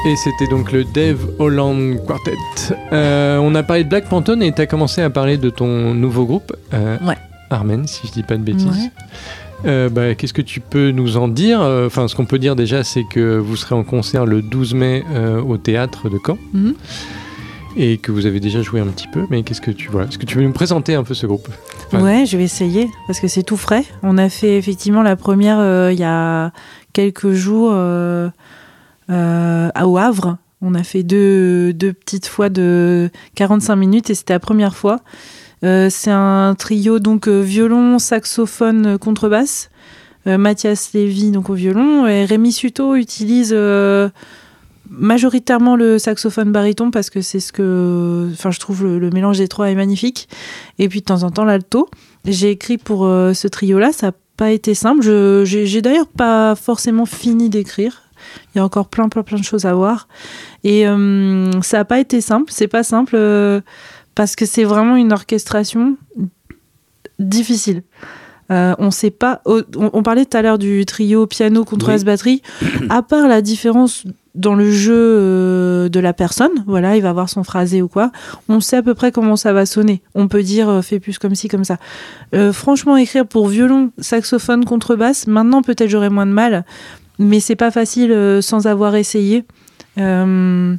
Et c'était donc le Dave Holland Quartet. On a parlé de Black Pantone et tu as commencé à parler de ton nouveau groupe, Ouais. Armen, si je dis pas de bêtises. Ouais. Qu'est-ce que tu peux nous en dire ? Enfin, ce qu'on peut dire déjà, c'est que vous serez en concert le 12 mai au théâtre de Caen. Mhm. Et que vous avez déjà joué un petit peu, mais est-ce que tu veux nous présenter un peu ce groupe ? Ouais, je vais essayer, parce que c'est tout frais. On a fait effectivement la première il y a quelques jours au Havre. On a fait deux petites fois de 45 minutes et c'était la première fois. C'est un trio, donc violon, saxophone, contrebasse. Mathias Lévy donc au violon et Rémi Suto utilise majoritairement le saxophone baryton parce que c'est je trouve le mélange des trois est magnifique, et puis de temps en temps l'alto. J'ai écrit pour ce trio là, ça n'a pas été simple. J'ai d'ailleurs pas forcément fini d'écrire, il y a encore plein de choses à voir, et ça n'a pas été simple. C'est pas simple parce que c'est vraiment une orchestration difficile. On sait pas. On parlait tout à l'heure du trio piano, contrebasse, batterie. À part la différence dans le jeu de la personne, voilà, il va avoir son phrasé ou quoi. On sait à peu près comment ça va sonner. On peut dire fais plus comme ci, comme ça. Franchement, écrire pour violon, saxophone, contrebasse, maintenant peut-être j'aurais moins de mal, mais c'est pas facile sans avoir essayé. On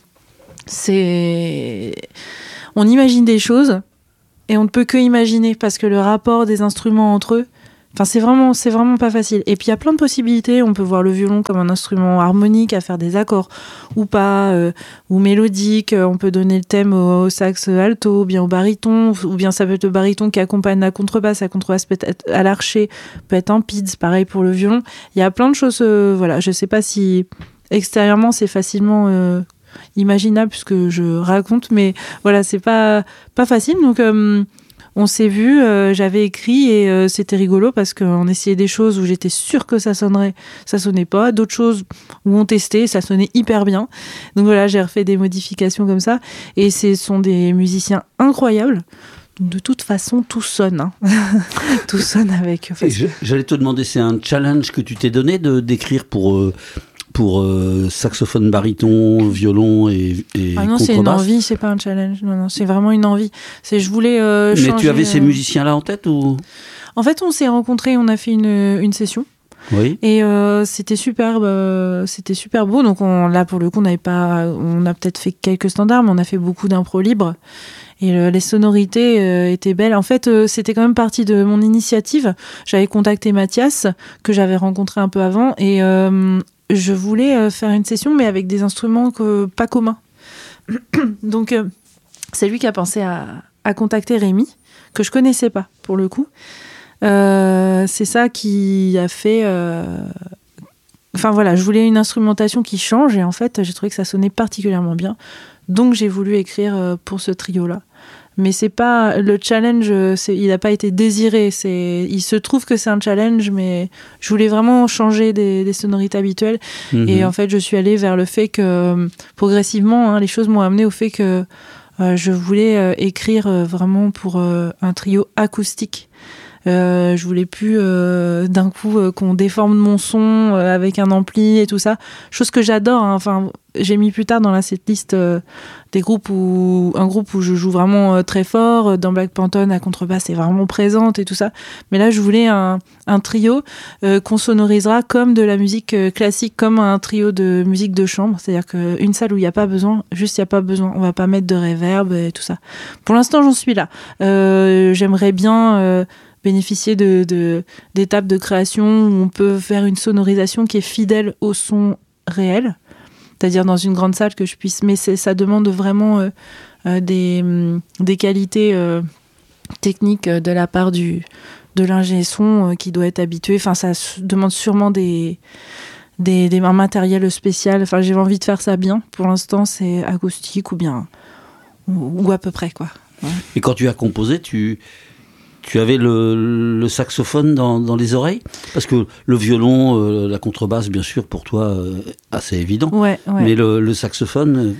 imagine des choses et on ne peut que imaginer parce que le rapport des instruments entre eux. Enfin, c'est vraiment pas facile. Et puis, il y a plein de possibilités. On peut voir le violon comme un instrument harmonique à faire des accords ou pas, ou mélodique. On peut donner le thème au sax alto, ou bien au baryton, ou bien ça peut être le baryton qui accompagne la contrebasse. La contrebasse peut être à l'archer, peut être en pids, pareil pour le violon. Il y a plein de choses. Voilà, je sais pas si extérieurement c'est facilement imaginable puisque je raconte, mais voilà, c'est pas facile. Donc on s'est vu, j'avais écrit et c'était rigolo parce qu'on essayait des choses où j'étais sûre que ça sonnait pas, d'autres choses où on testait, ça sonnait hyper bien. Donc voilà, j'ai refait des modifications comme ça et ce sont des musiciens incroyables. De toute façon, tout sonne. Hein. Tout sonne avec... J'allais te demander, c'est un challenge que tu t'es donné d'écrire pour saxophone, baryton, violon et ah non, contrebasse. C'est une envie, c'est pas un challenge. Non, c'est vraiment une envie. Je voulais changer. Mais tu avais ces musiciens-là en tête ou ? En fait, on s'est rencontrés, on a fait une session. Oui. Et c'était super beau. Donc là, pour le coup, on a peut-être fait quelques standards, mais on a fait beaucoup d'impro libre. Et les sonorités étaient belles. En fait, c'était quand même partie de mon initiative. J'avais contacté Mathias, que j'avais rencontré un peu avant, et je voulais faire une session, mais avec des instruments pas communs. Donc, c'est lui qui a pensé à contacter Rémi, que je connaissais pas, pour le coup. C'est ça qui a fait... Enfin, voilà, je voulais une instrumentation qui change, et en fait, j'ai trouvé que ça sonnait particulièrement bien. Donc, j'ai voulu écrire pour ce trio-là. Mais c'est pas... Le challenge, il n'a pas été désiré. Il se trouve que c'est un challenge, mais je voulais vraiment changer des sonorités habituelles. Mm-hmm. Et en fait, je suis allée vers le fait que, progressivement, les choses m'ont amené au fait que je voulais écrire vraiment pour un trio acoustique. Je voulais plus d'un coup qu'on déforme mon son avec un ampli et tout ça, chose que j'adore, hein. Enfin, j'ai mis plus tard dans la setlist un groupe où je joue vraiment très fort. Dans Black Pantone, la contrebasse est vraiment présente et tout ça, mais là je voulais un trio qu'on sonorisera comme de la musique classique, comme un trio de musique de chambre, c'est-à-dire qu'une salle où il n'y a pas besoin, on va pas mettre de reverb et tout ça. Pour l'instant j'en suis là. J'aimerais bien bénéficier d'étapes de création où on peut faire une sonorisation qui est fidèle au son réel, c'est-à-dire dans une grande salle que je puisse... Mais ça demande vraiment des qualités techniques de la part de l'ingé son qui doit être habitué. Enfin, ça demande sûrement un matériel spécial. Enfin, j'ai envie de faire ça bien. Pour l'instant, c'est acoustique ou à peu près, quoi. Ouais. Et quand tu as composé, tu avais le saxophone dans les oreilles ? Parce que le violon, la contrebasse, bien sûr, pour toi, assez évident. Ouais. Mais le saxophone...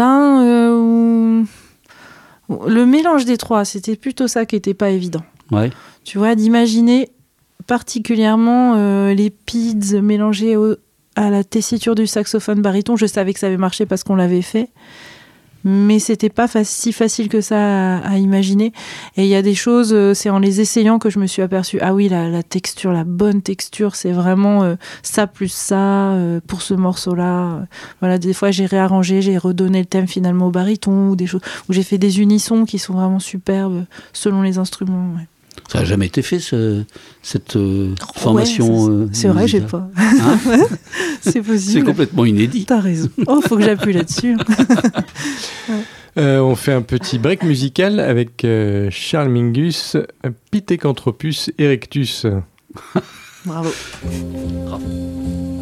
Le mélange des trois, c'était plutôt ça qui n'était pas évident. Ouais. Tu vois, d'imaginer particulièrement les pids mélangés à la tessiture du saxophone baryton. Je savais que ça avait marché parce qu'on l'avait fait. Mais c'était pas si facile que ça à imaginer. Et il y a des choses, c'est en les essayant que je me suis aperçue, ah oui, la texture, la bonne texture, c'est vraiment ça plus ça pour ce morceau-là. Voilà, des fois j'ai réarrangé, j'ai redonné le thème finalement au baryton, ou des choses où j'ai fait des unissons qui sont vraiment superbes selon les instruments. Ouais. Ça n'a jamais été fait, cette formation c'est vrai, j'ai pas. Hein c'est possible. C'est complètement inédit. T'as raison. Oh, faut que j'appuie là-dessus. On fait un petit break musical avec Charles Mingus, Pithecanthropus erectus. Bravo. Bravo.